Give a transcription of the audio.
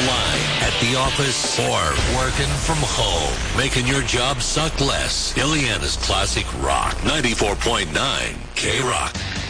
line, at the office, or working from home. Making your job suck less. Ileana's Classic Rock. 94.9 K-Rock.